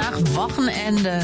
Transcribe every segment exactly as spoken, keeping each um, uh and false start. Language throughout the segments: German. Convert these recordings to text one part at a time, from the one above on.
nach Wochenende.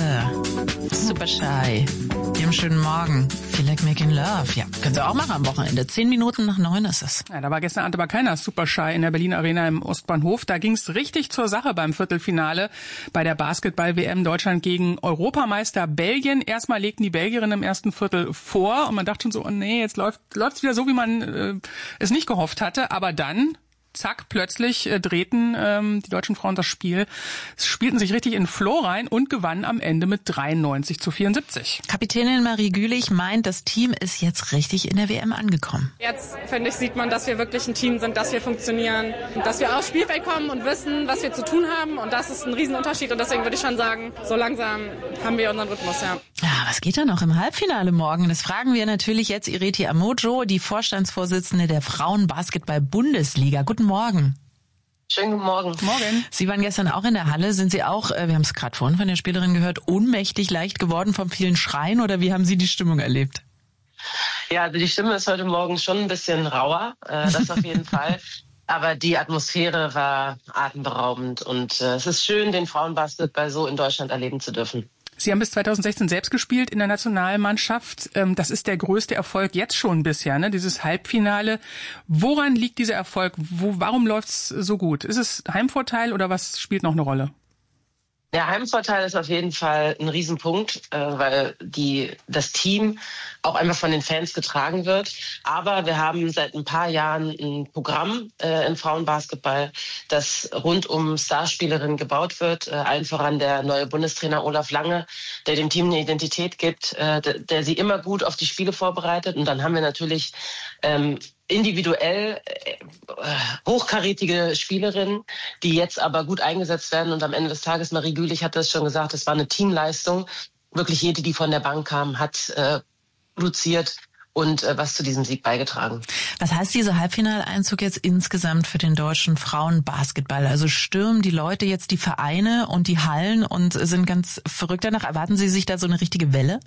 Super shy. Ihrem schönen Morgen. Feel like making love. Ja, können Sie auch machen am Wochenende. Zehn Minuten nach neun ist es. Ja, da war gestern Abend aber keiner super shy in der Berlin Arena im Ostbahnhof. Da ging's richtig zur Sache beim Viertelfinale bei der Basketball-W M Deutschland gegen Europameister Belgien. Erstmal legten die Belgierinnen im ersten Viertel vor und man dachte schon so, oh nee, jetzt läuft läuft's wieder so, wie man äh, es nicht gehofft hatte. Aber dann... Zack, plötzlich äh, drehten ähm, die deutschen Frauen das Spiel, spielten sich richtig in den Flow rein und gewannen am Ende mit dreiundneunzig zu vierundsiebzig. Kapitänin Marie Gülich meint, das Team ist jetzt richtig in der W M angekommen. Jetzt, finde ich, sieht man, dass wir wirklich ein Team sind, dass wir funktionieren, dass wir aufs Spielfeld kommen und wissen, was wir zu tun haben. Und das ist ein Riesenunterschied. Und deswegen würde ich schon sagen, so langsam haben wir unseren Rhythmus, ja. Ja, was geht da noch im Halbfinale morgen? Das fragen wir natürlich jetzt Ireti Amojo, die Vorstandsvorsitzende der Frauenbasketball-Bundesliga. Guten Morgen. Schönen guten Morgen. Morgen. Sie waren gestern auch in der Halle. Sind Sie auch, wir haben es gerade vorhin von der Spielerin gehört, ohnmächtig leicht geworden vom vielen Schreien oder wie haben Sie die Stimmung erlebt? Ja, also die Stimme ist heute Morgen schon ein bisschen rauer, äh, das auf jeden Fall. Aber die Atmosphäre war atemberaubend und äh, es ist schön, den Frauenbasketball so in Deutschland erleben zu dürfen. Sie haben bis zweitausendsechzehn selbst gespielt in der Nationalmannschaft. Das ist der größte Erfolg jetzt schon bisher, ne? Dieses Halbfinale. Woran liegt dieser Erfolg? Wo, warum läuft's so gut? Ist es Heimvorteil oder was spielt noch eine Rolle? Der Heimvorteil ist auf jeden Fall ein Riesenpunkt, äh, weil die das Team auch einfach von den Fans getragen wird. Aber wir haben seit ein paar Jahren ein Programm äh, im Frauenbasketball, das rund um Starspielerinnen gebaut wird. Äh, allen voran der neue Bundestrainer Olaf Lange, der dem Team eine Identität gibt, äh, der, der sie immer gut auf die Spiele vorbereitet. Und dann haben wir natürlich ähm, individuell äh, hochkarätige Spielerinnen, die jetzt aber gut eingesetzt werden. Und am Ende des Tages, Marie Gülich hat das schon gesagt, es war eine Teamleistung. Wirklich jede, die von der Bank kam, hat äh, produziert und äh, was zu diesem Sieg beigetragen. Was heißt dieser Halbfinaleinzug jetzt insgesamt für den deutschen Frauenbasketball? Also stürmen die Leute jetzt die Vereine und die Hallen und sind ganz verrückt danach? Erwarten Sie sich da so eine richtige Welle?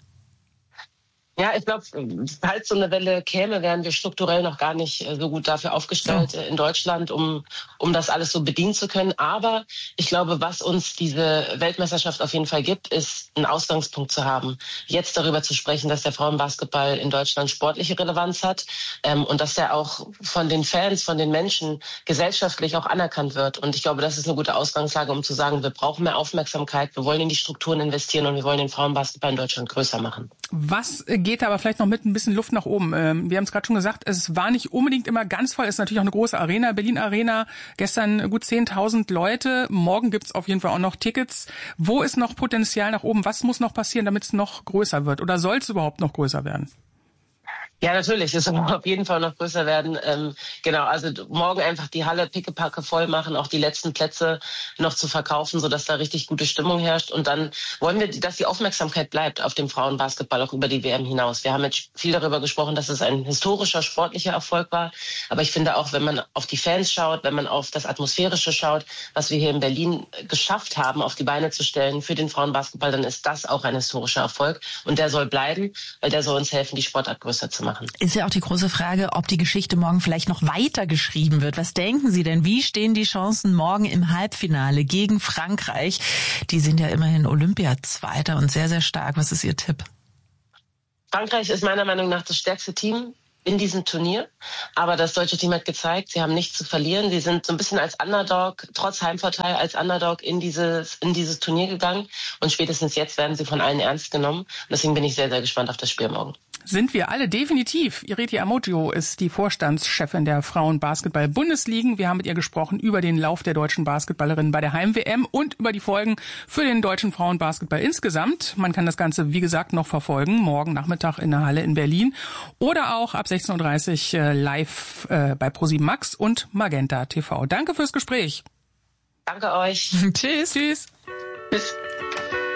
Ja, ich glaube, falls so eine Welle käme, wären wir strukturell noch gar nicht so gut dafür aufgestellt ja. in Deutschland, um um das alles so bedienen zu können. Aber ich glaube, was uns diese Weltmeisterschaft auf jeden Fall gibt, ist einen Ausgangspunkt zu haben. Jetzt darüber zu sprechen, dass der Frauenbasketball in Deutschland sportliche Relevanz hat ähm, und dass der auch von den Fans, von den Menschen gesellschaftlich auch anerkannt wird. Und ich glaube, das ist eine gute Ausgangslage, um zu sagen, wir brauchen mehr Aufmerksamkeit, wir wollen in die Strukturen investieren und wir wollen den Frauenbasketball in Deutschland größer machen. Was geht aber vielleicht noch mit ein bisschen Luft nach oben? Wir haben es gerade schon gesagt, es war nicht unbedingt immer ganz voll. Es ist natürlich auch eine große Arena, Berlin Arena. Gestern gut zehntausend Leute. Morgen gibt's auf jeden Fall auch noch Tickets. Wo ist noch Potenzial nach oben? Was muss noch passieren, damit es noch größer wird? Oder soll es überhaupt noch größer werden? Ja, natürlich. Es soll auf jeden Fall noch größer werden. Ähm, genau, also morgen einfach die Halle pickepacke voll machen, auch die letzten Plätze noch zu verkaufen, sodass da richtig gute Stimmung herrscht. Und dann wollen wir, dass die Aufmerksamkeit bleibt auf dem Frauenbasketball, auch über die W M hinaus. Wir haben jetzt viel darüber gesprochen, dass es ein historischer, sportlicher Erfolg war. Aber ich finde auch, wenn man auf die Fans schaut, wenn man auf das Atmosphärische schaut, was wir hier in Berlin geschafft haben, auf die Beine zu stellen für den Frauenbasketball, dann ist das auch ein historischer Erfolg. Und der soll bleiben, weil der soll uns helfen, die Sportart größer zu machen. Ist ja auch die große Frage, ob die Geschichte morgen vielleicht noch weiter geschrieben wird. Was denken Sie denn? Wie stehen die Chancen morgen im Halbfinale gegen Frankreich? Die sind ja immerhin Olympiazweiter und sehr, sehr stark. Was ist Ihr Tipp? Frankreich ist meiner Meinung nach das stärkste Team in diesem Turnier. Aber das deutsche Team hat gezeigt, sie haben nichts zu verlieren. Sie sind so ein bisschen als Underdog, trotz Heimvorteil, als Underdog in dieses, in dieses Turnier gegangen. Und spätestens jetzt werden sie von allen ernst genommen. Und deswegen bin ich sehr, sehr gespannt auf das Spiel morgen. Sind wir alle definitiv. Ireti Amojo ist die Vorstandschefin der Frauen-Basketball-Bundesligen. Wir haben mit ihr gesprochen über den Lauf der deutschen Basketballerinnen bei der Heim-W M und über die Folgen für den deutschen Frauenbasketball insgesamt. Man kann das Ganze, wie gesagt, noch verfolgen, morgen Nachmittag in der Halle in Berlin oder auch ab sechzehn Uhr dreißig live äh, bei ProSieben Max und Magenta T V. Danke fürs Gespräch. Danke euch. Tschüss. Tschüss. Tschüss.